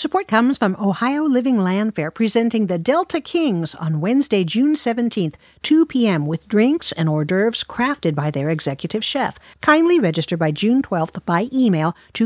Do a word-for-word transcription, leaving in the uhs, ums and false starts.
Support comes from Ohio Living Land Fair, presenting the Delta Kings on Wednesday, June seventeenth, two p.m. with drinks and hors d'oeuvres crafted by their executive chef. Kindly register by June twelfth by email to